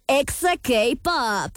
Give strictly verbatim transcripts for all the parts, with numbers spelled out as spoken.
Exa K-Pop.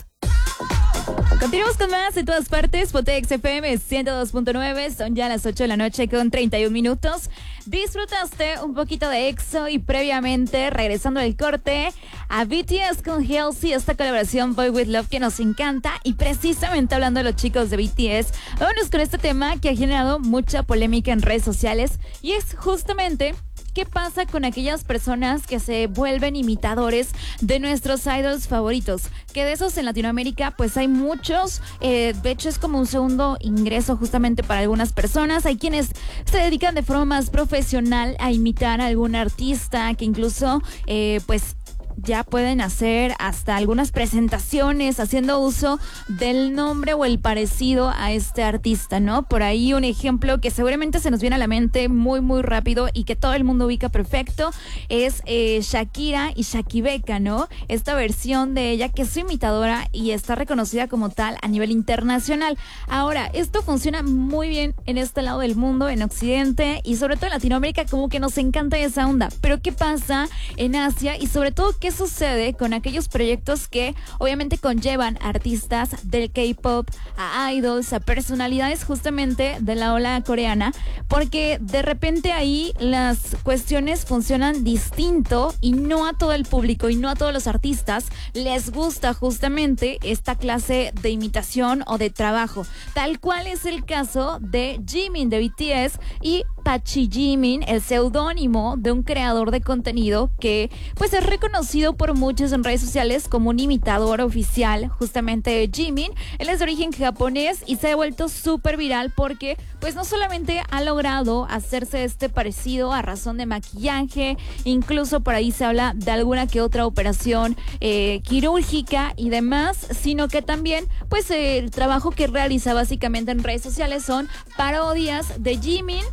Continuamos con más en todas partes. Ponte Exa F M ciento dos punto nueve. Son ya las ocho de la noche con treinta y un minutos. Disfrutaste un poquito de EXO y previamente, regresando del corte, a B T S con Halsey, esta colaboración Boy With Love que nos encanta. Y precisamente hablando de los chicos de B T S, vámonos con este tema que ha generado mucha polémica en redes sociales y es justamente ¿qué pasa con aquellas personas que se vuelven imitadores de nuestros idols favoritos? Que de esos en Latinoamérica pues hay muchos, eh, de hecho es como un segundo ingreso justamente para algunas personas. Hay quienes se dedican de forma más profesional a imitar a algún artista que incluso eh, pues ya pueden hacer hasta algunas presentaciones haciendo uso del nombre o el parecido a este artista, ¿no? Por ahí un ejemplo que seguramente se nos viene a la mente muy muy rápido y que todo el mundo ubica perfecto es eh, Shakira y Shakibeka, ¿no? Esta versión de ella que es su imitadora y está reconocida como tal a nivel internacional. Ahora, esto funciona muy bien en este lado del mundo, en Occidente y sobre todo en Latinoamérica, como que nos encanta esa onda. Pero ¿qué pasa en Asia y sobre todo qué sucede con aquellos proyectos que obviamente conllevan artistas del K-pop, a idols, a personalidades justamente de la ola coreana? Porque de repente ahí las cuestiones funcionan distinto y no a todo el público y no a todos los artistas les gusta justamente esta clase de imitación o de trabajo. Tal cual es el caso de Jimin de B T S y Pachi Jimin, el seudónimo de un creador de contenido que pues es reconocido por muchos en redes sociales como un imitador oficial justamente de Jimin. Él es de origen japonés y se ha vuelto súper viral porque pues no solamente ha logrado hacerse este parecido a razón de maquillaje, incluso por ahí se habla de alguna que otra operación eh, quirúrgica y demás, sino que también pues eh, el trabajo que realiza básicamente en redes sociales son parodias de Jimin.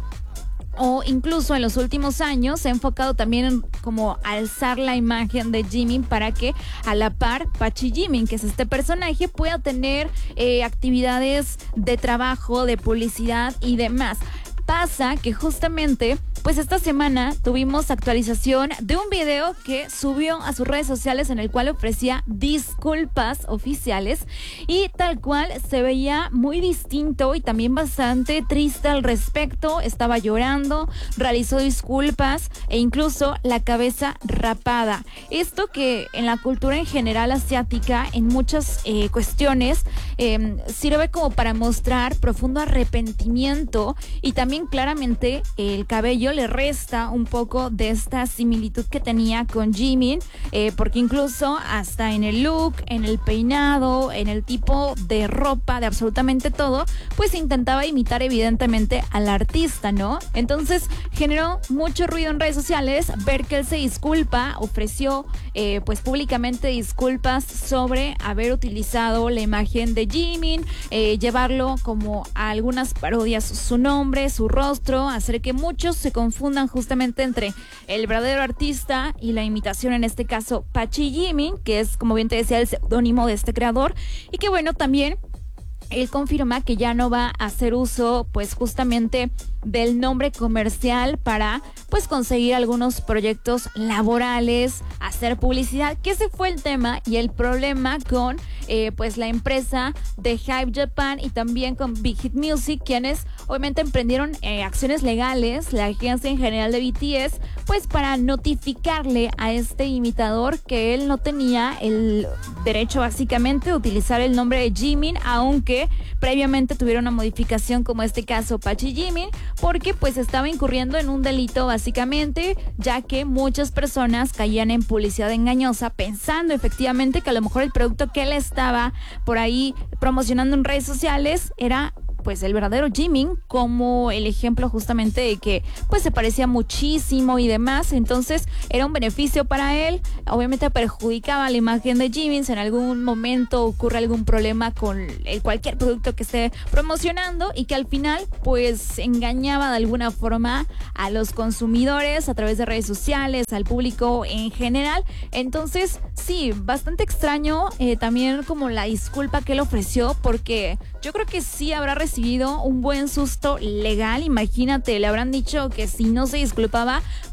O incluso en los últimos años se ha enfocado también en como alzar la imagen de Jimin para que a la par Pachi Jimin, que es este personaje, pueda tener eh, actividades de trabajo, de publicidad y demás. Pasa que justamente pues esta semana tuvimos actualización de un video que subió a sus redes sociales en el cual ofrecía disculpas oficiales y tal cual se veía muy distinto y también bastante triste al respecto. Estaba llorando, realizó disculpas e incluso la cabeza rapada. Esto que en la cultura en general asiática, en muchas eh, cuestiones, eh, sirve como para mostrar profundo arrepentimiento y también claramente el cabello le resta un poco de esta similitud que tenía con Jimin, eh, porque incluso hasta en el look, en el peinado, en el tipo de ropa, de absolutamente todo, pues intentaba imitar evidentemente al artista, ¿no? Entonces generó mucho ruido en redes sociales ver que él se disculpa, ofreció eh, pues públicamente disculpas sobre haber utilizado la imagen de Jimin, eh, llevarlo como a algunas parodias su nombre, su rostro, hacer que muchos se confundan justamente entre el verdadero artista y la imitación, en este caso Pachi Jimin, que es, como bien te decía, el seudónimo de este creador, y que bueno, también él confirma que ya no va a hacer uso pues justamente del nombre comercial para pues conseguir algunos proyectos laborales, hacer publicidad, que ese fue el tema y el problema con eh, pues la empresa de Hype Japan y también con Big Hit Music, quienes obviamente emprendieron eh, acciones legales, la agencia en general de B T S, pues para notificarle a este imitador que él no tenía el derecho básicamente de utilizar el nombre de Jimin, aunque previamente tuvieron una modificación como este caso Pachi Jimin, porque pues estaba incurriendo en un delito básicamente, ya que muchas personas caían en publicidad engañosa pensando efectivamente que a lo mejor el producto que él estaba por ahí promocionando en redes sociales era pues el verdadero Jimin, como el ejemplo justamente de que pues se parecía muchísimo y demás. Entonces era un beneficio para él, obviamente perjudicaba la imagen de Jimin si en algún momento ocurre algún problema con el cualquier producto que esté promocionando, y que al final pues engañaba de alguna forma a los consumidores a través de redes sociales, al público en general. Entonces sí, bastante extraño eh, también como la disculpa que él ofreció, porque yo creo que sí habrá recibido un buen susto legal. Imagínate, le habrán dicho que si no se disculpaba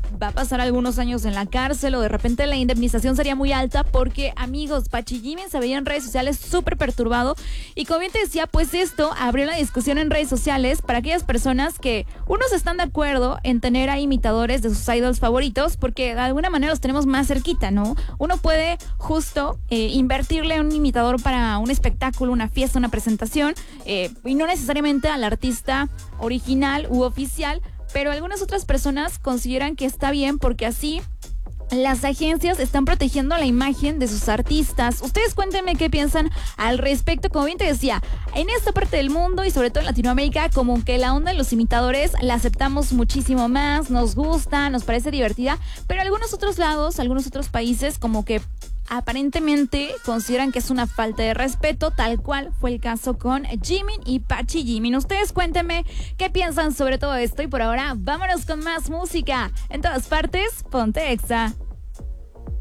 va a pasar algunos años en la cárcel o de repente la indemnización sería muy alta porque, amigos, Pachi Jiménez se veía en redes sociales súper perturbado y como bien te decía, pues esto abrió la discusión en redes sociales para aquellas personas que unos están de acuerdo en tener a imitadores de sus idols favoritos porque de alguna manera los tenemos más cerquita, ¿no? Uno puede justo eh, invertirle a un imitador para un espectáculo, una fiesta, una presentación eh, y no necesariamente al artista original u oficial, pero algunas otras personas consideran que está bien porque así las agencias están protegiendo la imagen de sus artistas. Ustedes cuéntenme qué piensan al respecto. Como bien te decía, en esta parte del mundo y sobre todo en Latinoamérica, como que la onda de los imitadores la aceptamos muchísimo más, nos gusta, nos parece divertida, pero algunos otros lados, algunos otros países como que aparentemente consideran que es una falta de respeto, tal cual fue el caso con Jimin y Pachi Jiménez. Ustedes cuéntenme qué piensan sobre todo esto y por ahora vámonos con más música. En todas partes, ponte Exa.